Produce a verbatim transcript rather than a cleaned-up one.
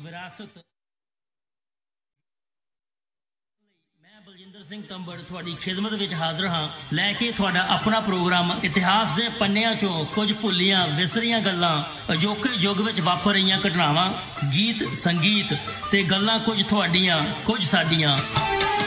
ਵਿਰਾਸਤ। ਮੈਂ ਬਲਜਿੰਦਰ ਸਿੰਘ ਤੰਬੜ ਤੁਹਾਡੀ ਖਿਦਮਤ ਵਿੱਚ ਹਾਜ਼ਰ ਹਾਂ, ਲੈ ਕੇ ਤੁਹਾਡਾ ਆਪਣਾ ਪ੍ਰੋਗਰਾਮ ਇਤਿਹਾਸ ਦੇ ਪੰਨਿਆਂ ਚੋਂ ਕੁਝ ਭੁੱਲੀਆਂ ਵਿਸਰੀਆਂ ਗੱਲਾਂ, ਅਜੋਕੇ ਯੁੱਗ ਵਿੱਚ ਵਾਪਰ ਰਹੀਆਂ ਘਟਨਾਵਾਂ, ਗੀਤ ਸੰਗੀਤ ਤੇ ਗੱਲਾਂ, ਕੁਝ ਤੁਹਾਡੀਆਂ ਕੁਝ ਸਾਡੀਆਂ।